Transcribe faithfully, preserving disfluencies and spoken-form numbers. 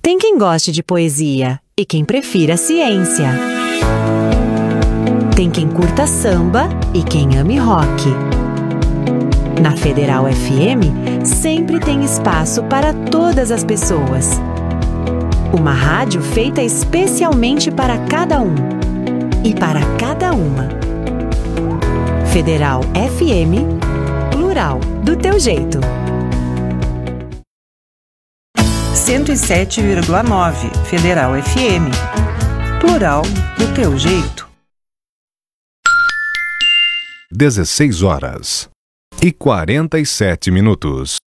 Tem quem goste de poesia e quem prefira ciência. Tem quem curta samba e quem ame rock. Na Federal F M, sempre tem espaço para todas as pessoas. Uma rádio feita especialmente para cada um e para cada uma. Federal F M, plural, do teu jeito. cento e sete vírgula nove Federal F M, plural, do teu jeito. dezesseis horas e quarenta e sete minutos.